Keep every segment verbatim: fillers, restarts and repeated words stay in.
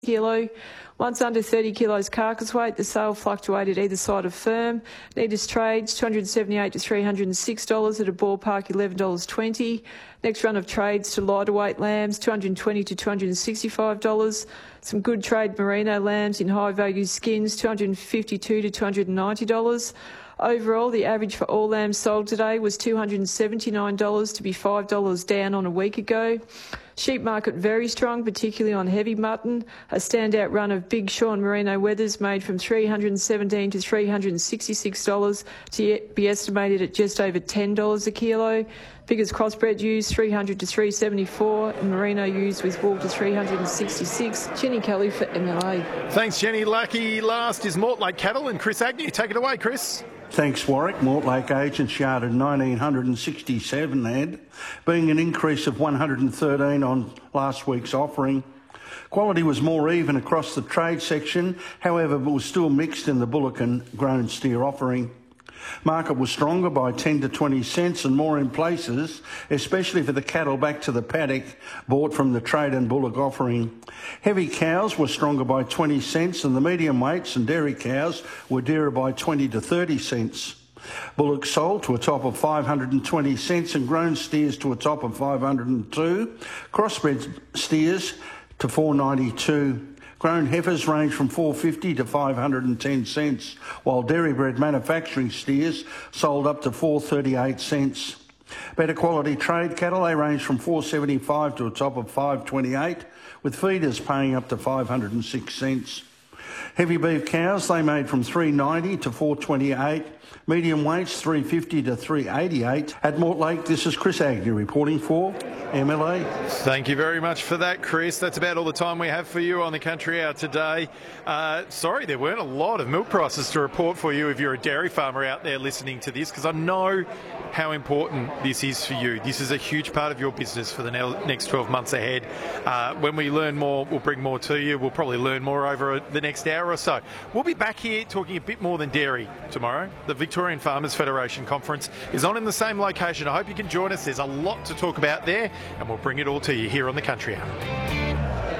kilo. Once under thirty kilos carcass weight, the sale fluctuated either side of firm. Neatest trades, two hundred seventy-eight to three hundred six dollars at a ballpark eleven dollars twenty. Next run of trades to lighter weight lambs, two hundred twenty to two hundred sixty-five dollars. Some good trade merino lambs in high value skins, two hundred fifty-two to two hundred ninety dollars. Overall, the average for all lambs sold today was two hundred seventy-nine dollars, to be five dollars down on a week ago. Sheep market very strong, particularly on heavy mutton. A standout run of Big Sean Merino Weathers made from three hundred seventeen dollars to three hundred sixty-six dollars to be estimated at just over ten dollars a kilo. Biggest crossbred ewes three hundred to three hundred seventy-four, and merino ewes with wool to three hundred sixty-six. Jenny Kelly for M L A. Thanks, Jenny. Lucky last is Mortlake Cattle and Chris Agnew. Take it away, Chris. Thanks, Warwick. Mortlake agents yarded one thousand nine hundred sixty-seven head, being an increase of one hundred thirteen on last week's offering. Quality was more even across the trade section, however, it was still mixed in the bullock and grown steer offering. Market was stronger by ten to twenty cents and more in places, especially for the cattle back to the paddock bought from the trade and bullock offering. Heavy cows were stronger by twenty cents and the medium weights and dairy cows were dearer by twenty to thirty cents. Bullock sold to a top of five hundred twenty cents and grown steers to a top of five hundred two. Crossbred steers to four ninety-two. Grown heifers range from four fifty to five hundred ten cents, while dairy-bred manufacturing steers sold up to four thirty-eight cents. Better quality trade cattle, they range from four seventy-five to a top of five twenty-eight, with feeders paying up to five hundred six cents. Heavy beef cows, they made from three ninety to four twenty-eight. Medium weights, three fifty to three eighty-eight. At Mortlake, this is Chris Agnew reporting for M L A. Thank you very much for that, Chris. That's about all the time we have for you on the Country Hour today. Uh, sorry, there weren't a lot of milk prices to report for you if you're a dairy farmer out there listening to this, because I know how important this is for you. This is a huge part of your business for the next twelve months ahead. Uh, when we learn more, we'll bring more to you. We'll probably learn more over the next hour or so. We'll be back here talking a bit more than dairy tomorrow. The Victorian Farmers Federation Conference is on in the same location. I hope you can join us. There's a lot to talk about there, and we'll bring it all to you here on the Country Hour.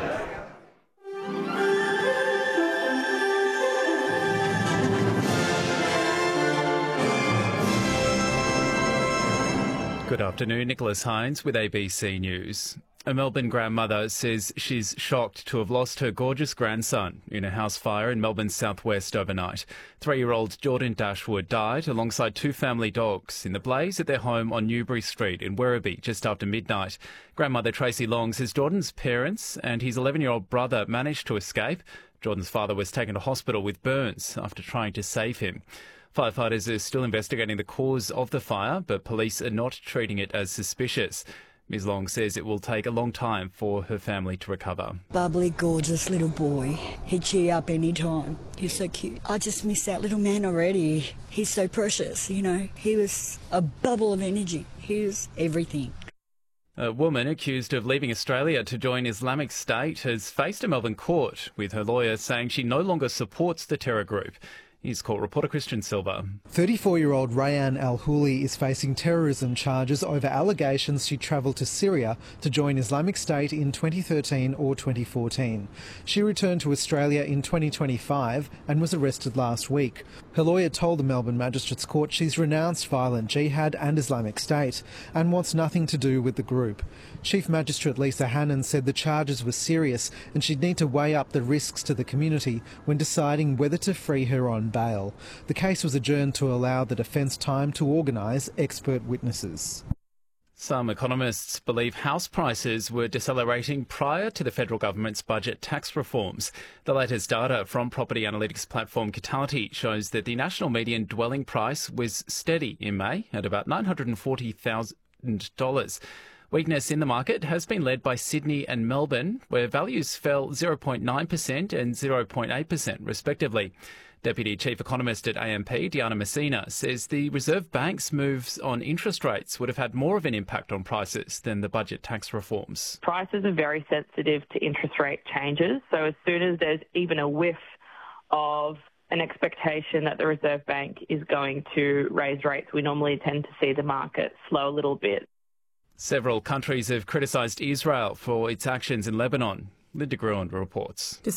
Good afternoon, Nicholas Hines with A B C News. A Melbourne grandmother says she's shocked to have lost her gorgeous grandson in a house fire in Melbourne's southwest overnight. Three-year-old Jordan Dashwood died alongside two family dogs in the blaze at their home on Newbury Street in Werribee just after midnight. Grandmother Tracy Long says Jordan's parents and his eleven-year-old brother managed to escape. Jordan's father was taken to hospital with burns after trying to save him. Firefighters are still investigating the cause of the fire, but police are not treating it as suspicious. Miz Long says it will take a long time for her family to recover. Bubbly, gorgeous little boy. He'd cheer you up any time. He's so cute. I just miss that little man already. He's so precious, you know. He was a bubble of energy. He was everything. A woman accused of leaving Australia to join Islamic State has faced a Melbourne court, with her lawyer saying she no longer supports the terror group. Here's court reporter Christian Silva. thirty-four-year-old Rayan Al-Houli is facing terrorism charges over allegations she travelled to Syria to join Islamic State in twenty thirteen or twenty fourteen. She returned to Australia in twenty twenty-five and was arrested last week. Her lawyer told the Melbourne Magistrates Court she's renounced violent jihad and Islamic State and wants nothing to do with the group. Chief Magistrate Lisa Hannon said the charges were serious and she'd need to weigh up the risks to the community when deciding whether to free her on bail. The case was adjourned to allow the defence time to organise expert witnesses. Some economists believe house prices were decelerating prior to the federal government's budget tax reforms. The latest data from property analytics platform Catality shows that the national median dwelling price was steady in May at about nine hundred forty thousand dollars. Weakness in the market has been led by Sydney and Melbourne, where values fell zero point nine percent and zero point eight percent respectively. Deputy Chief Economist at A M P, Diana Messina, says the Reserve Bank's moves on interest rates would have had more of an impact on prices than the budget tax reforms. Prices are very sensitive to interest rate changes, so as soon as there's even a whiff of an expectation that the Reserve Bank is going to raise rates, we normally tend to see the market slow a little bit. Several countries have criticised Israel for its actions in Lebanon. Linda Gruen reports.